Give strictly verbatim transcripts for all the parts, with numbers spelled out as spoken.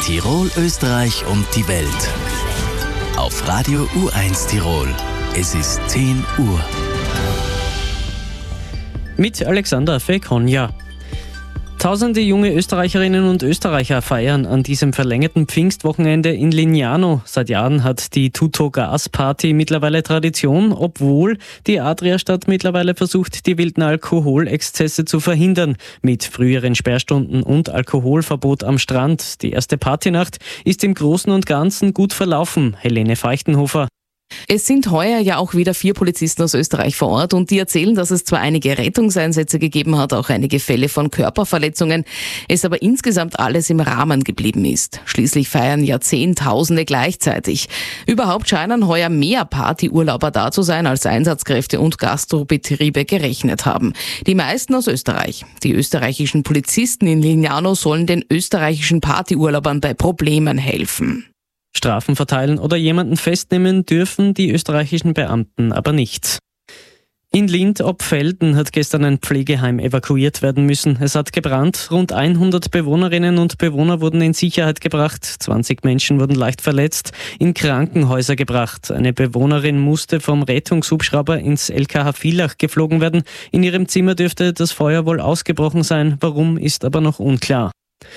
Tirol, Österreich und die Welt. Auf Radio U eins Tirol. Es ist zehn Uhr. Mit Alexander Fekonja. Tausende junge Österreicherinnen und Österreicher feiern an diesem verlängerten Pfingstwochenende in Lignano. Seit Jahren hat die Tutto Gas Party mittlerweile Tradition, obwohl die Adria-Stadt mittlerweile versucht, die wilden Alkoholexzesse zu verhindern. Mit früheren Sperrstunden und Alkoholverbot am Strand. Die erste Partynacht ist im Großen und Ganzen gut verlaufen. Helene Feuchtenhofer. Es sind heuer ja auch wieder vier Polizisten aus Österreich vor Ort und die erzählen, dass es zwar einige Rettungseinsätze gegeben hat, auch einige Fälle von Körperverletzungen, es aber insgesamt alles im Rahmen geblieben ist. Schließlich feiern ja Zehntausende gleichzeitig. Überhaupt scheinen heuer mehr Partyurlauber da zu sein, als Einsatzkräfte und Gastrobetriebe gerechnet haben. Die meisten aus Österreich. Die österreichischen Polizisten in Lignano sollen den österreichischen Partyurlaubern bei Problemen helfen. Strafen verteilen oder jemanden festnehmen dürfen die österreichischen Beamten aber nicht. In Lindt-Obfelden hat gestern ein Pflegeheim evakuiert werden müssen. Es hat gebrannt. Rund hundert Bewohnerinnen und Bewohner wurden in Sicherheit gebracht. zwanzig Menschen wurden leicht verletzt, in Krankenhäuser gebracht. Eine Bewohnerin musste vom Rettungshubschrauber ins L K H Villach geflogen werden. In ihrem Zimmer dürfte das Feuer wohl ausgebrochen sein. Warum, ist aber noch unklar.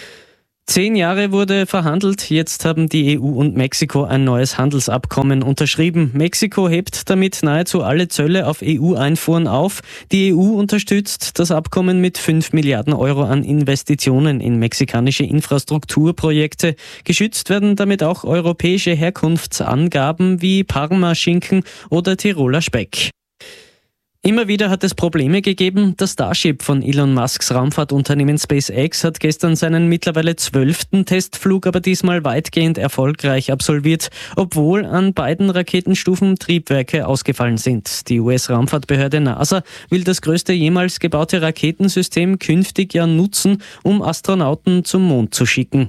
Zehn Jahre wurde verhandelt, jetzt haben die E U und Mexiko ein neues Handelsabkommen unterschrieben. Mexiko hebt damit nahezu alle Zölle auf E U-Einfuhren auf. Die E U unterstützt das Abkommen mit fünf Milliarden Euro an Investitionen in mexikanische Infrastrukturprojekte. Geschützt werden damit auch europäische Herkunftsangaben wie Parma-Schinken oder Tiroler Speck. Immer wieder hat es Probleme gegeben. Das Starship von Elon Musks Raumfahrtunternehmen SpaceX hat gestern seinen mittlerweile zwölften Testflug, aber diesmal weitgehend erfolgreich absolviert, obwohl an beiden Raketenstufen Triebwerke ausgefallen sind. Die U S-Raumfahrtbehörde NASA will das größte jemals gebaute Raketensystem künftig ja nutzen, um Astronauten zum Mond zu schicken.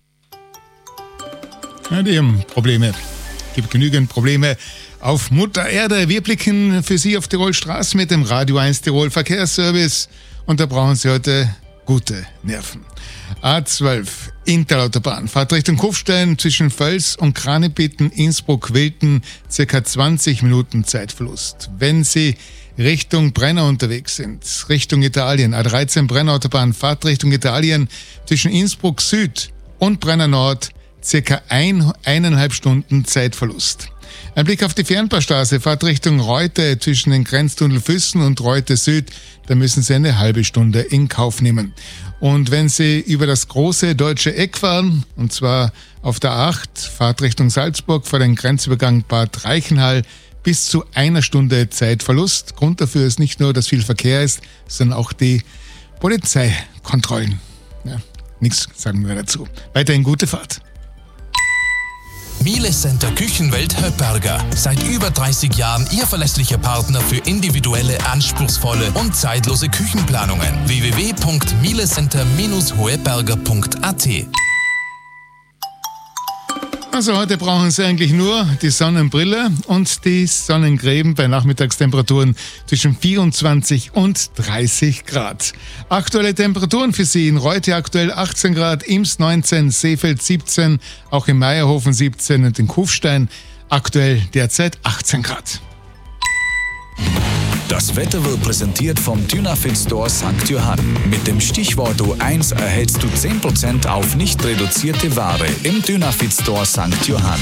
Ja, die haben Probleme. Es gibt genügend Probleme auf Mutter Erde. Wir blicken für Sie auf Tirol Straße mit dem Radio eins Tirol Verkehrsservice und da brauchen Sie heute gute Nerven. A zwölf, Interautobahn, Fahrt Richtung Kufstein zwischen Völs und Kranebitten, Innsbruck-Wilten, circa zwanzig Minuten Zeitverlust. Wenn Sie Richtung Brenner unterwegs sind, Richtung Italien, A dreizehn Brenner-Autobahn, Fahrt Richtung Italien zwischen Innsbruck Süd und Brenner Nord, circa ein, eineinhalb Stunden Zeitverlust. Ein Blick auf die Fernbahnstraße, Fahrt Richtung Reute zwischen den Grenztunnel Füssen und Reute Süd, da müssen Sie eine halbe Stunde in Kauf nehmen. Und wenn Sie über das große deutsche Eck fahren, und zwar auf der acht, Fahrt Richtung Salzburg vor dem Grenzübergang Bad Reichenhall, bis zu einer Stunde Zeitverlust. Grund dafür ist nicht nur, dass viel Verkehr ist, sondern auch die Polizeikontrollen. Ja, nichts sagen wir dazu. Weiterhin gute Fahrt. Miele Center Küchenwelt Höpperger. Seit über dreißig Jahren Ihr verlässlicher Partner für individuelle, anspruchsvolle und zeitlose Küchenplanungen. w w w punkt mielecenter Bindestrich hoeberger punkt a t. Also heute brauchen Sie eigentlich nur die Sonnenbrille und die Sonnencreme bei Nachmittagstemperaturen zwischen vierundzwanzig und dreißig Grad. Aktuelle Temperaturen für Sie in Reute aktuell achtzehn Grad, Ims neunzehn, Seefeld siebzehn, auch in Meierhofen siebzehn und in Kufstein aktuell derzeit achtzehn Grad. Das Wetter wird präsentiert vom Dynafit Store Sankt Johann. Mit dem Stichwort U eins erhältst du zehn Prozent auf nicht reduzierte Ware im Dynafit Store Sankt Johann.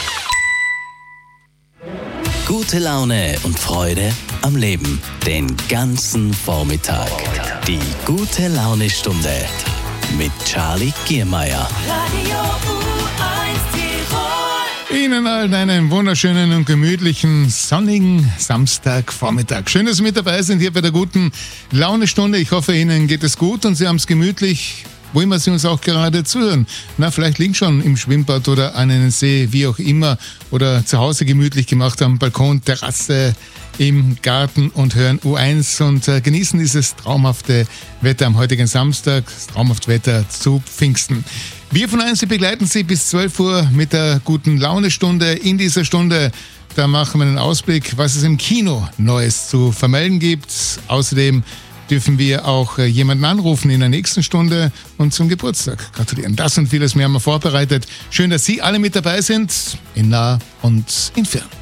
Gute Laune und Freude am Leben. Den ganzen Vormittag. Die gute Laune-Stunde mit Charlie Giermeier. Radio U eins Tirol. Ihnen allen einen wunderschönen und gemütlichen, sonnigen Samstagvormittag. Schön, dass Sie mit dabei sind hier bei der guten Launestunde. Ich hoffe, Ihnen geht es gut und Sie haben es gemütlich, wo immer Sie uns auch gerade zuhören. Na, vielleicht liegen schon im Schwimmbad oder an einem See, wie auch immer, oder zu Hause gemütlich gemacht am Balkon, Terrasse, im Garten und hören U eins und äh, genießen dieses traumhafte Wetter am heutigen Samstag, das traumhafte Wetter zu Pfingsten. Wir von eins begleiten Sie bis zwölf Uhr mit der guten Launestunde. In dieser Stunde, da machen wir einen Ausblick, was es im Kino Neues zu vermelden gibt. Außerdem dürfen wir auch äh, jemanden anrufen in der nächsten Stunde und zum Geburtstag gratulieren. Das und vieles mehr haben wir vorbereitet. Schön, dass Sie alle mit dabei sind, in nah und in fern.